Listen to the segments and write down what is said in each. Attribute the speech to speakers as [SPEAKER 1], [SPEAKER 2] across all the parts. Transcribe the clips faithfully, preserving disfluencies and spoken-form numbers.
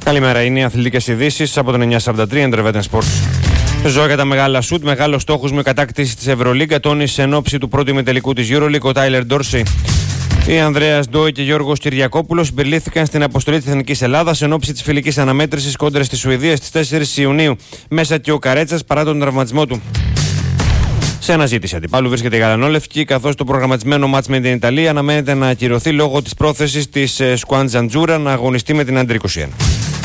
[SPEAKER 1] Καλημέρα, είναι οι αθλητικές ειδήσεις από τον εννιακόσια σαράντα τρία Intervetten Sports. Ζω για τα μεγάλα σουτ, μεγάλο στόχος με κατάκτηση της Ευρωλίγκα, τόνισε εν ώψη του πρώτου ημιτελικού της EuroLeague ο Τάιλερ Ντόρσεϊ. Οι Ανδρέας Ντόι και Γιώργος Κυριακόπουλος συμπεριλήφθηκαν στην αποστολή της Εθνικής Ελλάδας εν ώψη της φιλικής αναμέτρησης κόντρα στη Σουηδία στις τέσσερις Ιουνίου. Μέσα και ο Καρέτσας παρά τον τραυματισμό του. Σε αναζήτηση αντιπάλου βρίσκεται η Γαλανόλευκη, καθώς το προγραμματισμένο μάτς με την Ιταλία αναμένεται να ακυρωθεί λόγω της πρόθεσης της Σκουάντζα Τζούρα να αγωνιστεί με την Άντερ είκοσι ένα.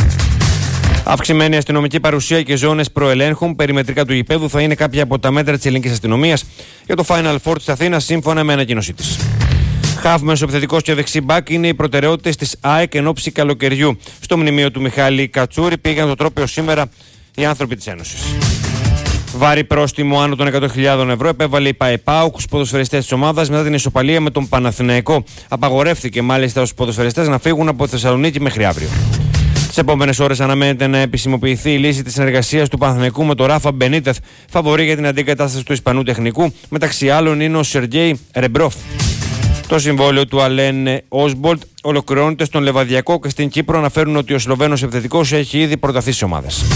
[SPEAKER 1] Αυξημένη αστυνομική παρουσία και ζώνες προελέγχων περιμετρικά του γηπέδου θα είναι κάποια από τα μέτρα της ελληνικής αστυνομίας για το Final Four της Αθήνας, σύμφωνα με ανακοίνωσή της. Χαφ, μεσοεπιθετικός και δεξί μπακ είναι οι προτεραιότητες της ΑΕΚ εν ώψη καλοκαιριού. Στο μνημείο του Μιχάλη Κατσούρη πήγαν το τρόπαιο σήμερα οι άνθρωποι της Ένωσης. Βάρη πρόστιμο άνω των εκατό χιλιάδες ευρώ επέβαλε η ΠΑΕΠΑΟΚ στους ποδοσφαιριστές της ομάδας μετά την ισοπαλία με τον Παναθηναϊκό. Απαγορεύτηκε μάλιστα στους ποδοσφαιριστές να φύγουν από τη Θεσσαλονίκη μέχρι αύριο. Τις επόμενες ώρες αναμένεται να επισημοποιηθεί η λύση της συνεργασίας του Παναθηναϊκού με τον Ράφα Μπενίτεθ, φαβορί για την αντικατάσταση του Ισπανού τεχνικού. Μεταξύ άλλων είναι ο Σεργέι Ρεμπρόφ. Το συμβόλαιο του Αλέν Όσμπολτ ολοκληρώνεται στον Λεβαδιακό και στην Κύπρο αναφέρουν ότι ο Σλοβαίνος επιθετικός έχει ήδη προταθεί στις ομάδες.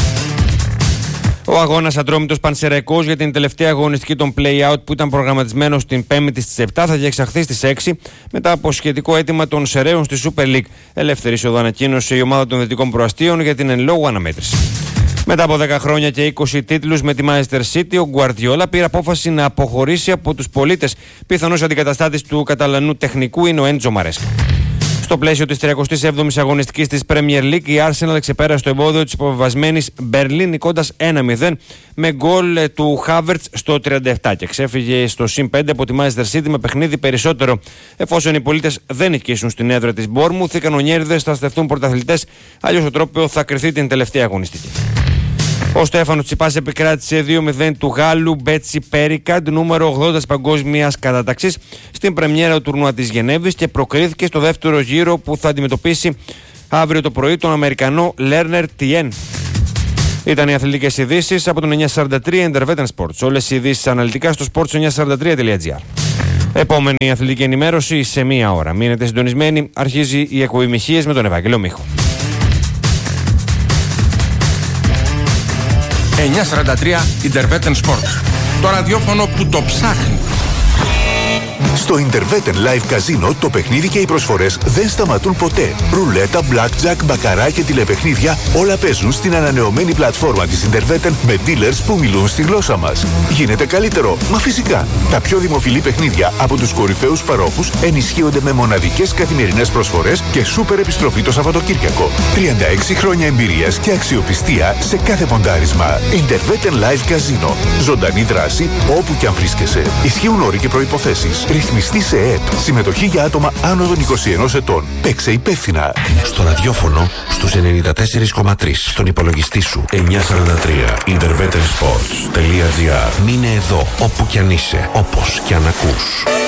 [SPEAKER 1] Ο αγώνας Ατρόμητος Πανσεραϊκός για την τελευταία αγωνιστική των play-out που ήταν προγραμματισμένος την Πέμπτη στις επτά θα διεξαχθεί στις έξι μετά από σχετικό αίτημα των Σεραίων στη Super League. Ελεύθερη είσοδο ανακοίνωσε η ομάδα των Δυτικών Προαστίων για την εν λόγω αναμέτρηση. Μετά από δέκα χρόνια και είκοσι τίτλους με τη Manchester City, ο Γκουαρδιόλα πήρε απόφαση να αποχωρήσει από τους πολίτες. Πιθανός αντικαταστάτης του Καταλανού τεχνικού είναι ο Έντζο Μαρέσκα. Στο πλαίσιο της τριακοστής έβδομης αγωνιστικής της Premier League, η Arsenal ξεπέρασε το εμπόδιο της υποβεβασμένης Μπερλίν νικώντας ένα μηδέν με γκολ του Havertz στο τριάντα επτά και ξέφυγε στο συν πέντε από τη Manchester City με παιχνίδι περισσότερο. Εφόσον οι πολίτες δεν νικήσουν στην έδρα της Bournemouth, οι κανονιέριδες θα στεφτούν πρωταθλητές, αλλιώς ο τρόπαιο θα κριθεί την τελευταία αγωνιστική. Ο Στέφανος Τσιπάς επικράτησε δύο μηδέν του Γάλλου Μπέτσι Πέρικαντ, νούμερο ογδόντα της παγκόσμιας κατάταξης, στην πρεμιέρα του τουρνουά της Γενέβης και προκρίθηκε στο δεύτερο γύρο που θα αντιμετωπίσει αύριο το πρωί τον Αμερικανό Λέρνερ Τιέν. Ήταν οι αθλητικές ειδήσεις από τον εννιακόσια σαράντα τρία Intervetten Sports. Όλες οι ειδήσεις αναλυτικά στο sports εννιακόσια σαράντα τρία τελεία τζι άρ. Επόμενη αθλητική ενημέρωση σε μία ώρα. Μείνετε συντονισμένοι, αρχίζει η εκπομπή Μιχίες με τον Ευάγγελο Μίχο.
[SPEAKER 2] εννιακόσια σαράντα τρία Intervetten Sports. Το ραδιόφωνο που το ψάχνει.
[SPEAKER 3] Στο Intervetten Live Casino το παιχνίδι και οι προσφορές δεν σταματούν ποτέ. Ρουλέτα, blackjack, μπακαρά και τηλεπαιχνίδια όλα παίζουν στην ανανεωμένη πλατφόρμα της Intervetten με dealers που μιλούν στη γλώσσα μας. Γίνεται καλύτερο, μα φυσικά. Τα πιο δημοφιλή παιχνίδια από τους κορυφαίους παρόχους ενισχύονται με μοναδικές καθημερινές προσφορές και σούπερ επιστροφή το Σαββατοκύριακο. τριάντα έξι χρόνια εμπειρίας και αξιοπιστία σε κάθε ποντάρισμα. Intervetten Live Casino. Ζωντανή δράση όπου και αν βρίσκεσαι. Ισχύουν όροι και προϋποθέσεις. Ρυθμιστή σε ΕΕΠ. Συμμετοχή για άτομα άνω των είκοσι ενός ετών. Παίξε υπεύθυνα.
[SPEAKER 4] Στο ραδιόφωνο στους ενενήντα τέσσερα κόμμα τρία. Στον υπολογιστή σου εννιακόσια σαράντα τρία. Intervetten Sports τελεία τζι άρ. Μείνε εδώ όπου κι αν είσαι. Όπως κι αν ακούς.